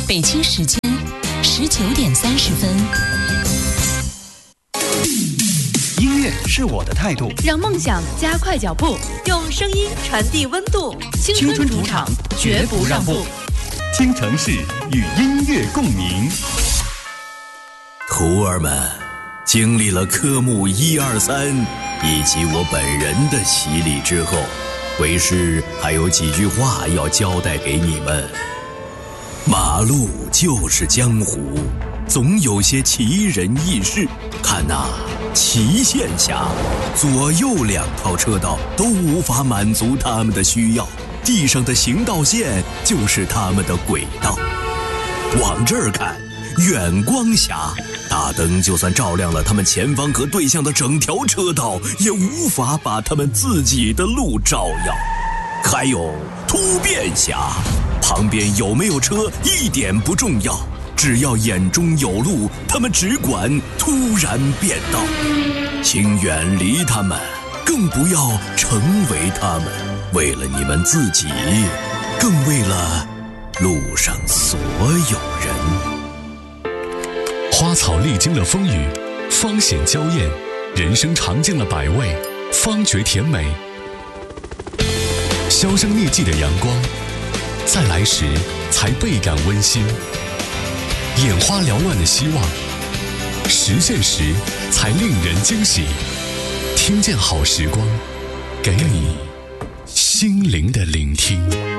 北京时间19:30。 音乐是我的态度， 让梦想加快脚步，用声音传递温度。青春主场，绝不让步。 京城市与音乐共鸣。 徒儿们，经历了科目1、2、3以及我本人的洗礼之后，为师还有几句话要交代给你们。马路就是江湖，总有些奇人异事。看呐，齐县峡左右2套车道都无法满足他们的需要，地上的行道线就是他们的轨道。往这儿看，远光峡，大灯就算照亮了他们前方和对向的整条车道，也无法把他们自己的路照耀。还有突变峡，旁边有没有车一点不重要，只要眼中有路，他们只管突然变道。请远离他们，更不要成为他们，为了你们自己，更为了路上所有人。 花草历经了风雨，芳显娇艳；人生尝尽了百味，方觉甜美。销声匿迹的阳光，在来时才倍感温馨；眼花缭乱的希望，实现时才令人惊喜。听见好时光，给你心灵的聆听。